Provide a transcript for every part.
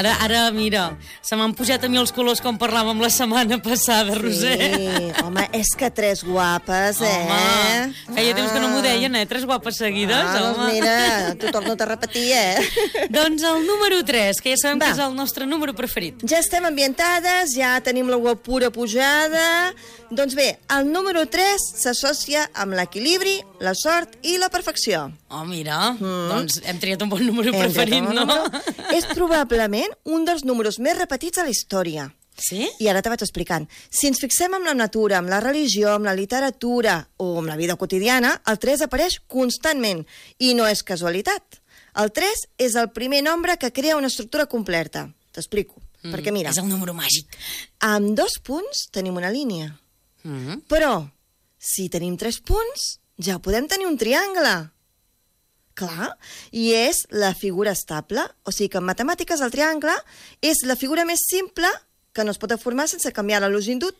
Ara, mira, se m'han pujat a mi els colors com parlàvem la setmana passada, Roser. Sí, home, és que 3 guapes, Home, feia temps que no m'ho deien, 3 guapes seguides, doncs home. mira, t'ho torno a repetir, Doncs el número 3, que ja sabem que és el nostre número preferit. Ja estem ambientades, ja tenim la guapura pujada. Doncs bé, el número 3 s'associa amb l'equilibri, la sort i la perfecció. Oh, mira, doncs hem triat un bon número preferit, no? És probablement un dels números més repetits a la història. Sí? I ara te vaig explicant. Si ens fixem en la natura, amb la religió, amb la literatura o amb la vida quotidiana, el 3 apareix constantment. I no és casualitat. El 3 és el primer nombre que crea una estructura completa. T'explico. Perquè mira, És el número màgic. amb 2 punts tenim una línia. Però, si tenim 3 punts, ja podem tenir un triangle. Clar, i és la figura estable. O sigui que en matemàtiques el triangle és la figura més simple que no es pot formar sense canviar la longitud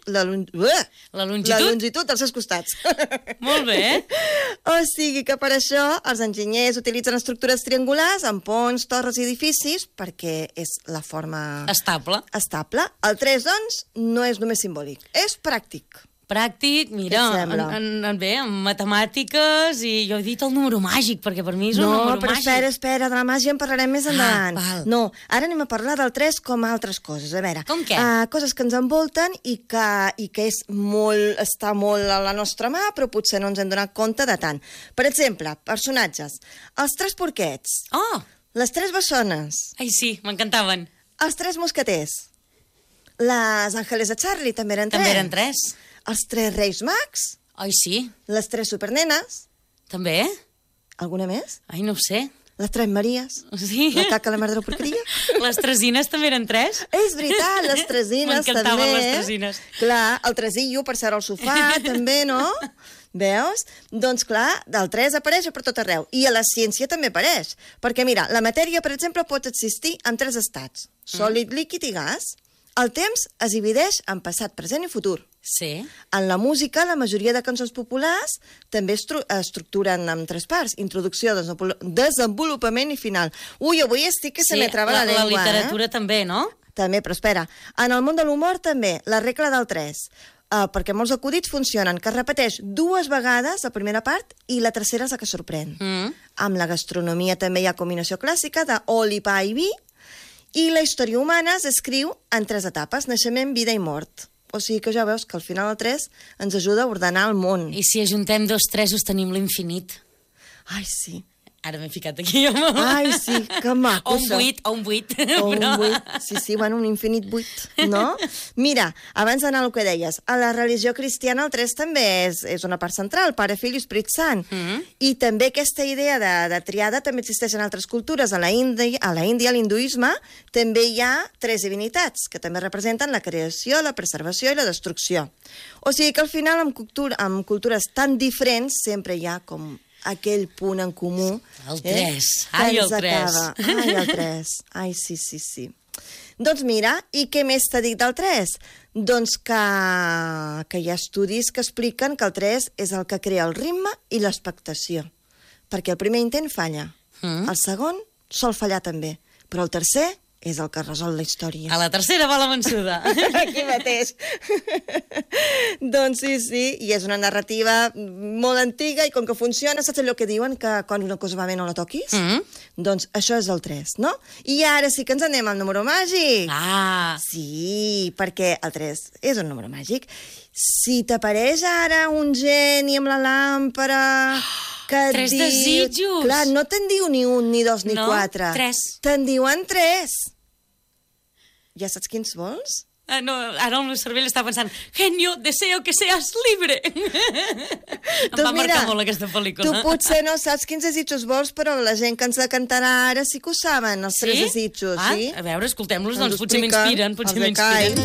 dels seus costats. Molt bé. O sigui que per això els enginyers utilitzen estructures triangulars amb ponts, torres i edificis perquè és la forma Estable. estable. El 3, doncs, no és només simbòlic, és pràctic. Pràctic, mira, Què et sembla? bé, en matemàtiques, i jo he dit el número màgic, perquè per mi és un número però màgic. espera, de la màgia en parlarem més endavant. val. No, ara anem a parlar del 3 com a altres coses. A veure, Com què? Coses que ens envolten i que està molt a la nostra mà, però potser no ens hem donat compte de tant. Per exemple, personatges. Els 3 porquets, Oh, les 3 bessones, ai sí, m'encantaven. els 3 mosqueters, les Ángeles de Charlie també eren 3. També eren 3. Els 3 Reis Mags, Ai sí, les 3 supernenes, també? alguna més? Ai, no ho sé. Les 3 Maries, Sí. la caca, la merda de la porqueria. Les tresines també eren 3? És veritat, les tresines també. M'encantaven les tresines. Clar, el tresillo per seure al sofà també, no? Veus? Doncs clar, el 3 apareix per tot arreu. I a la ciència també apareix. Perquè mira, la matèria, per exemple, pot existir en 3 estats. Sòlid, líquid i gas. El temps es divideix en passat, present i futur. Sí. En la música, la majoria de cançons populars també estructuren en 3 parts. Introducció, desenvolupament i final. Ui, avui estic que se me trava la llengua. La literatura també, no? També, però espera. En el món de l'humor també, la regla del 3. Perquè molts acudits funcionen, que es repeteix 2 vegades la primera part i la tercera és la que sorprèn. Amb la gastronomia també hi ha combinació clàssica d'oli, pa i vi, i la història humana s'escriu en 3 etapes, naixement, vida i mort. O sigui que ja veus que al final el 3 ens ajuda a ordenar el món. I si ajuntem 2 3 tenim l'infinit. Ai, sí. Ara m'he ficat aquí, home. Ai, sí, que maco, O un 8, o un 8. O un 8, sí, bueno, un infinit 8, no? Mira, abans d'anar al que deies, a la religió cristiana el 3 també és una part central, Pare, Fill i Esperit Sant. I també aquesta idea de triada també existeix en altres cultures. A la Índia, a l'hinduisme, també hi ha 3 divinitats, que també representen la creació, la preservació i la destrucció. O sigui que al final, amb cultures tan diferents, sempre hi ha com aquell punt en comú. El 3. Ai, el 3. Ai, el 3. Ai, sí, sí, sí. Doncs mira, i què més t'ha dit del 3? Doncs que hi ha estudis que expliquen que el 3 és el que crea el ritme i l'expectació. Perquè el primer intent falla. El segon sol fallar també. Però el tercer és el que resol la història. A la tercera va la vençuda. Aquí mateix. Doncs sí, sí, i és una narrativa molt antiga i com que funciona, saps allò que diuen que quan una cosa va bé no la toquis? Doncs això és el 3, no? I ara sí que ens anem al número màgic. Ah. Sí, perquè el 3 és un número màgic. Si t'apareix ara un geni amb la làmpara que 3 desitjos. Clar, no te'n diu ni 1, ni 2, ni 4. 3. Te'n diuen 3. Ja saps quins vols? No, ara el meu cervell està pensant genio, deseo que seas libre. Em va marcar molt aquesta pel·lícula. Tu potser no saps quins desitjos vols, però la gent que ens la cantarà ara sí que ho saben, els 3 desitjos. Sí? A veure, escoltem-los, Ens doncs ho potser expliquen, m'inspiren, potser els de CAI. m'inspiren.